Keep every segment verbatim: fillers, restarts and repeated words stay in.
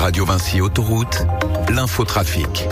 Radio Vinci Autoroute, l'infotrafic.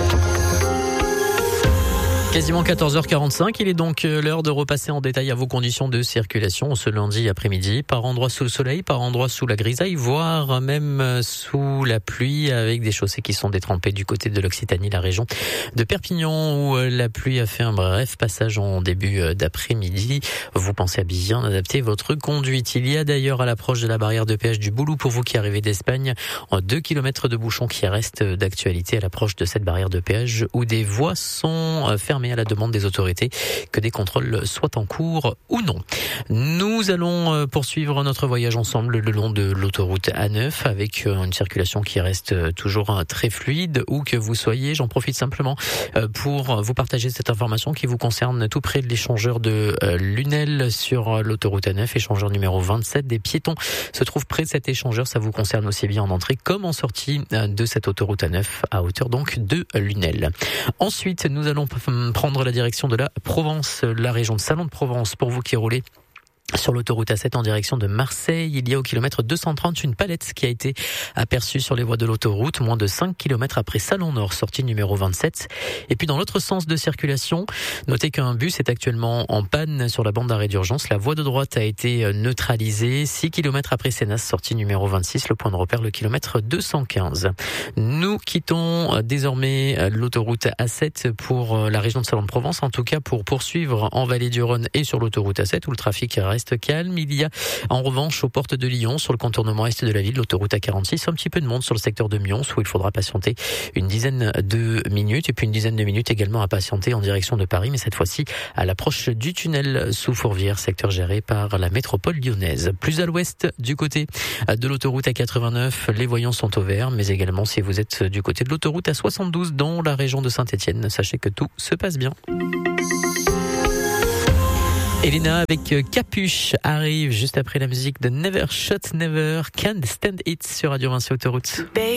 Quasiment quatorze heures quarante-cinq, il est donc l'heure de repasser en détail à vos conditions de circulation ce lundi après-midi, par endroits sous le soleil, par endroits sous la grisaille, voire même sous la pluie, avec des chaussées qui sont détrempées du côté de l'Occitanie, la région de Perpignan, où la pluie a fait un bref passage en début d'après-midi. Vous pensez à bien adapter votre conduite. Il y a d'ailleurs à l'approche de la barrière de péage du Boulou, pour vous qui arrivez d'Espagne, deux kilomètres de bouchons qui restent d'actualité à l'approche de cette barrière de péage, où des voies sont fermées à la demande des autorités, que des contrôles soient en cours ou non. Nous allons poursuivre notre voyage ensemble le long de l'autoroute A neuf, avec une circulation qui reste toujours très fluide, où que vous soyez. J'en profite simplement pour vous partager cette information qui vous concerne tout près de l'échangeur de Lunel sur l'autoroute A neuf, échangeur numéro vingt-sept. Des piétons se trouvent près de cet échangeur. Ça vous concerne aussi bien en entrée comme en sortie de cette autoroute A neuf, à hauteur donc de Lunel. Ensuite, nous allons prendre la direction de la Provence, la région de Salon de Provence, pour vous qui roulez sur l'autoroute A sept en direction de Marseille. Il y a au kilomètre deux cent trente une palette qui a été aperçue sur les voies de l'autoroute, moins de cinq kilomètres après Salon Nord, sortie numéro vingt-sept. Et puis dans l'autre sens de circulation, notez qu'un bus est actuellement en panne sur la bande d'arrêt d'urgence. La voie de droite a été neutralisée, six kilomètres après Sénas, sortie numéro vingt-six, le point de repère le kilomètre deux cent quinze. Nous quittons désormais l'autoroute A sept pour la région de Salon de Provence, en tout cas pour poursuivre en Vallée du Rhône et sur l'autoroute A sept, où le trafic reste calme. Il y a en revanche aux portes de Lyon, sur le contournement est de la ville, l'autoroute A quarante-six, un petit peu de monde sur le secteur de Mions, où il faudra patienter une dizaine de minutes, et puis une dizaine de minutes également à patienter en direction de Paris, mais cette fois-ci à l'approche du tunnel sous Fourvière, secteur géré par la métropole lyonnaise. Plus à l'ouest, du côté de l'autoroute A quatre-vingt-neuf, les voyants sont au vert, mais également si vous êtes du côté de l'autoroute A soixante-douze dans la région de Saint-Étienne, sachez que tout se passe bien. Elena avec Capuche arrive juste après la musique de Never Shut Never, Can't Stand It sur Radio Vinci Autoroute.